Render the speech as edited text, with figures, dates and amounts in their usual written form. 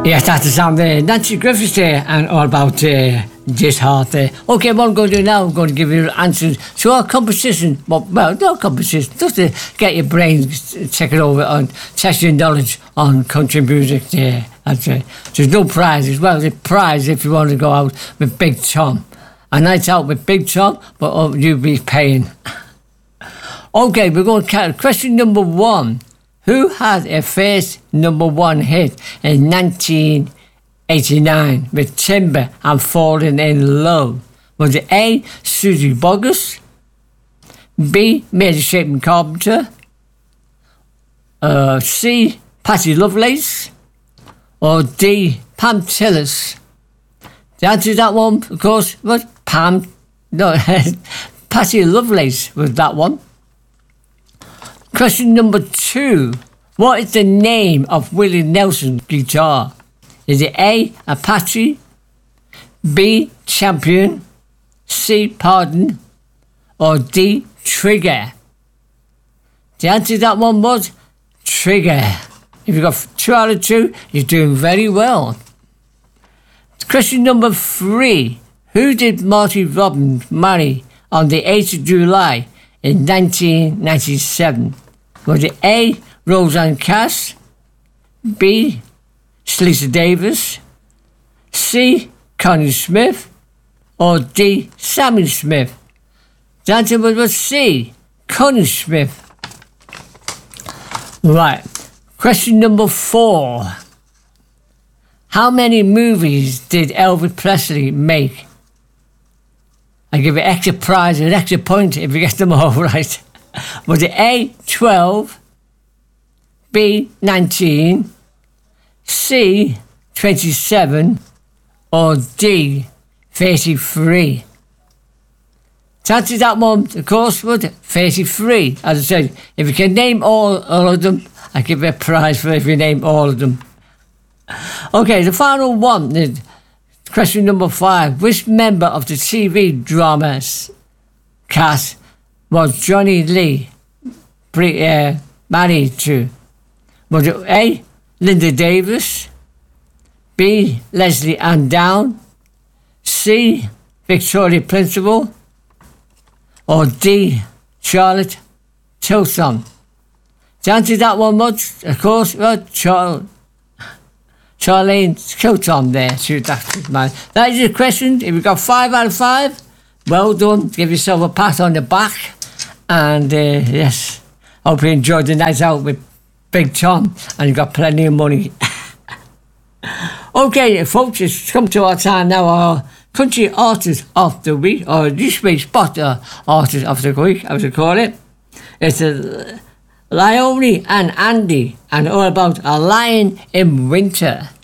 Yes, that's the sound there. Nancy Griffiths there, and all about this heart there. Okay, what I'm going to do now, I'm going to give you answers to our competition. Well, not competition, just to get your brain, check it over, and test your knowledge on country music there. That's it. There's no prize as well. There's a prize if you want to go out with Big Tom. A night out with Big Tom, but you'll be paying. Okay, we're going to question number 1. Who had a first number 1 hit in 1989 with Timber and Falling in Love? Was it A, Susie Boggess, B, Mary Shaping Carpenter, C, Patty Lovelace, or D, Pam Tillis? The answer to that one, of course, was Patty Lovelace was that one. Question number 2. What is the name of Willie Nelson's guitar? Is it A, Apache, B, Champion, C, Pardon, or D, Trigger? The answer to that one was Trigger. If you got 2 out of 2, you're doing very well. Question number 3. Who did Marty Robbins marry on the 8th of July in 1997? Was it A, Roseanne Cass, B, Lisa Davis, C, Connie Smith, or D, Sammy Smith? The answer was C, Connie Smith. Right. Question number 4. How many movies did Elvis Presley make? I give you extra prize, an extra point if you get them all right. Was it A, 12, B, 19, C, 27, or D, 33? To answer that one, of course, was 33. As I said, if you can name all of them, I give you a prize for if you name all of them. Okay, the final one is question number 5. Which member of the TV drama cast was Johnny Lee married to? Was it A, Linda Davis, B, Leslie Ann Down, C, Victoria Principal, or D, Charlotte Tilson? The answer to that one was, of course, Charlene Tilson there. Shoot, that's man. That is your question. If you got 5 out of 5, well done. Give yourself a pat on the back. And yes, hope you enjoyed the night out with Big Tom and you got plenty of money. Okay, folks, it's come to our time now. Our Country Artist of the Week, or this week's Spot Artist of the Week, I would call it. It's Leonie and Andy, and all about A Lion in Winter.